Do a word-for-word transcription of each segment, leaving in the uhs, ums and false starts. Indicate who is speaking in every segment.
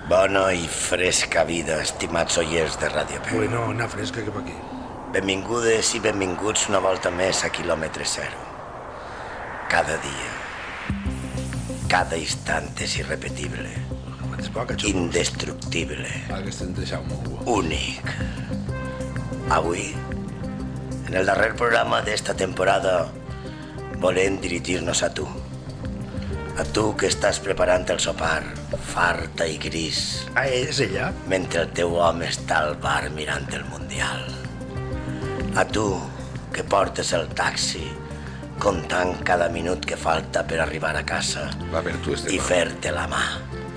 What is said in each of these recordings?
Speaker 1: Bona i fresca vida, estimats oients de Ràdio Peu.
Speaker 2: Bueno, una fresca cap aquí.
Speaker 1: Benvingudes i benvinguts una volta més a quilòmetre zero. Cada dia, cada instant és irrepetible, indestructible, únic. Avui, en el darrer programa d'esta temporada, volem dirigir-nos a tu. A tu que estàs preparant el sopar, farta i gris.
Speaker 2: Ah, és ella?
Speaker 1: Mentre el teu home està al bar mirant el Mundial. A tu que portes el taxi, comptant cada minut que falta per arribar a casa i fer-te la mà.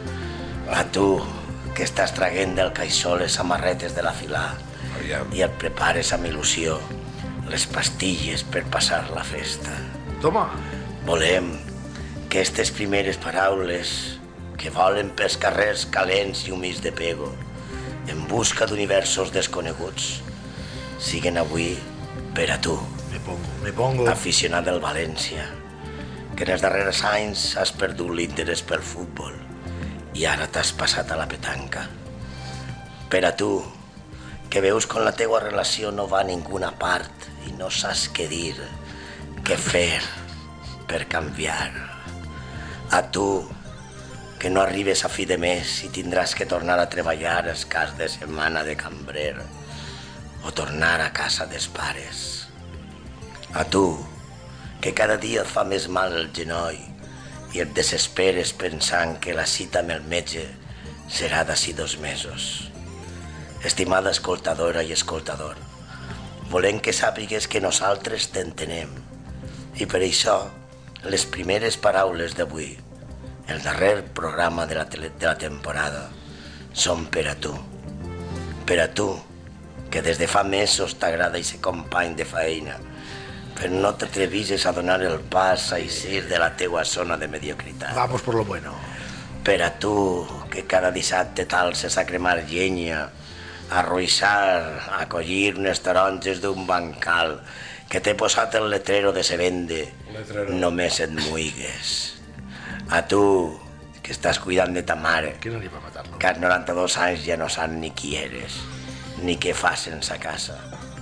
Speaker 1: A tu que estàs traguent del caixó les samarretes de la filà i et prepares amb il·lusió les pastilles per passar la festa.
Speaker 2: Toma!
Speaker 1: Volem que aquestes primeres paraules que volen pels carrers calents i humits de Pego en busca d'universos desconeguts siguen avui per a tu,
Speaker 2: me pongo, me pongo.
Speaker 1: aficionat del València, que en els darrers anys has perdut l'interès pel futbol i ara t'has passat a la petanca. Per a tu, que veus com la teua relació no va a ninguna part i no saps què dir, què fer per canviar. A tu, que no arribes a fi de mes i tindràs que tornar a treballar els cas de setmana de cambrer o tornar a casa dels pares. A tu, que cada dia et fa més mal el genoll i et desesperes pensant que la cita amb el metge serà d'ací dos mesos. Estimada escoltadora i escoltador, volem que sàpigues que nosaltres t'entenem i per això les primeres paraules d'avui, el darrer programa de la, tele, de la temporada, són per a tu. Per a tu, que des de fa mesos t'agrada ese company de feina, però no t'atrevises a donar el pas a eixir de la teua zona de mediocritat.
Speaker 2: Vamos por lo bueno.
Speaker 1: Per a tu, que cada dissabte t'alces a cremar llenya, a ruixar, a collir unes taronges d'un bancal, que t'he posat el letrero de se vende, letrero. Només et muigues. A tu, que estàs cuidant de ta mare,
Speaker 2: que no li va matar-lo,
Speaker 1: que als noranta-dos anys ja no sap ni qui eres, ni què fas sense casa.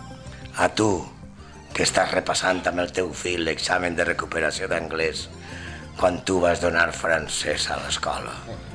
Speaker 1: A tu, que estàs repassant amb el teu fill l'examen de recuperació d'anglès quan tu vas donar francès a l'escola.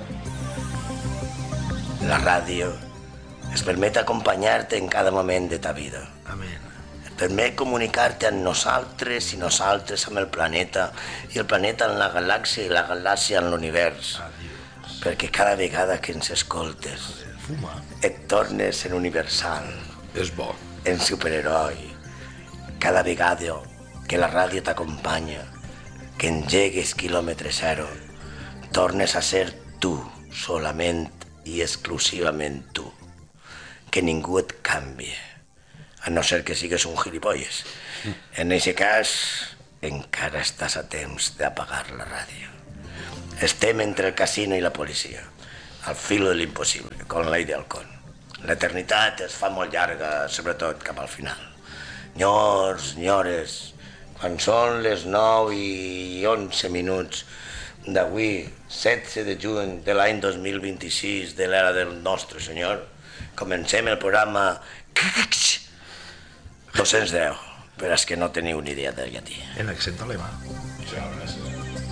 Speaker 1: La ràdio es permet acompanyar-te en cada moment de ta vida.
Speaker 2: Amén.
Speaker 1: Permet comunicar-te amb nosaltres i nosaltres amb el planeta i el planeta en la galàxia i la galàxia en l'univers. Perquè cada vegada que ens escoltes
Speaker 2: Fuma.
Speaker 1: et tornes en universal,
Speaker 2: és bo,
Speaker 1: en superheroi. Cada vegada que la ràdio t'acompanya, que engegues quilòmetre zero, tornes a ser tu, solament i exclusivament tu. Que ningú et canvie, a no ser que sigues un gilipolles. En aquest cas, encara estàs a temps d'apagar la ràdio. Estem entre el casino i la policia, al filo de l'impossible, com Lady Halcón. L'eternitat es fa molt llarga, sobretot cap al final. Nyors, nyores, quan són les nou i onze minuts d'avui, setze de juny de l'any dos mil vint-i-sis, de l'era del nostre senyor, comencem el programa dos-cents deu, per als que no teniu ni idea del llatí.
Speaker 2: en accent alemà.
Speaker 3: Muchas gracias.